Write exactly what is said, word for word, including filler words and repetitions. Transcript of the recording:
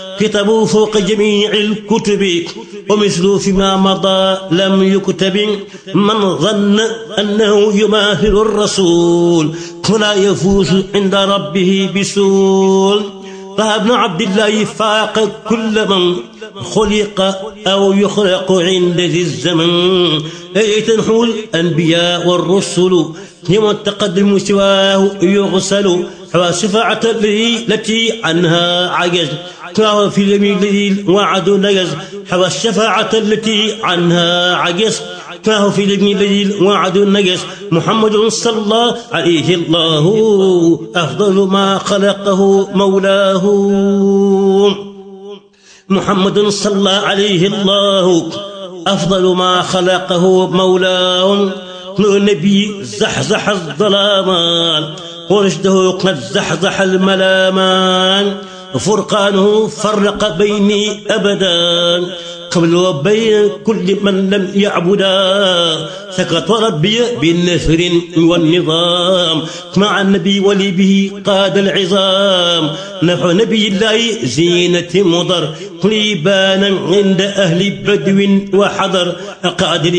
كتبوا فوق جميع الكتب ومثل فيما مضى لم يكتب من ظن أنه يماثل الرسول ولا يفوز عند ربه بسول فابن عبد الله فاق كل من خلق أو يخلق عند ذي الزمن تنحو الأنبياء والرسل يوم التقدم سواه يغسل فشفاعة التي عنها عجز فهو في اليمين الذي وعد نجز حوى الشفاعة التي عنها عجز فهو في اليمين الذي وعد نجز محمد صلى الله عليه الله أفضل ما خلقه مولاه محمد صلى الله عليه الله أفضل ما خلقه مولاه النبي زحزح الظلامان ورشده قد زحزح الملامان فرقانه فرق بيني أبدا قبل وبين كل من لم يعبدا سكت ربي بالنثر والنظام مع النبي ولي به قاد العظام نفع نبي الله زينة مضر قليبانا عند أهل بدو وحضر قادر